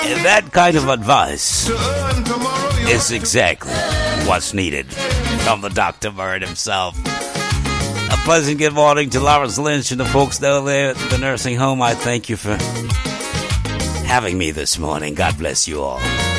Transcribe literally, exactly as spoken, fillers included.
And that kind of advice is exactly what's needed from the Doctor Bird himself. A pleasant good morning to Lawrence Lynch and the folks down there at the nursing home. I thank you for having me this morning. God bless you all.